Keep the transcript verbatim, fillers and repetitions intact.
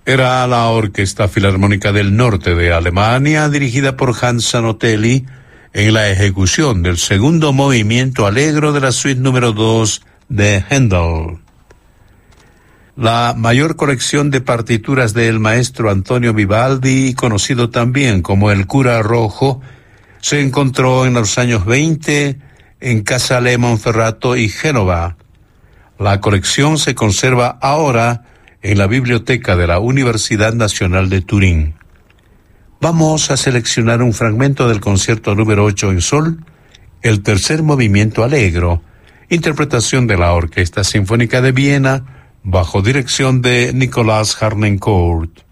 Era la Orquesta Filarmónica del Norte de Alemania, dirigida por Hans Zanotelli, en la ejecución del segundo movimiento allegro de la suite número dos de Händel. La mayor colección de partituras del maestro Antonio Vivaldi, conocido también como el Cura Rojo, se encontró en los años veinte en Casale Monferrato y Génova. La colección se conserva ahora en la biblioteca de la Universidad Nacional de Turín. Vamos a seleccionar un fragmento del concierto número ocho en sol, el tercer movimiento allegro, interpretación de la Orquesta Sinfónica de Viena, bajo dirección de Nicolás Harnoncourt.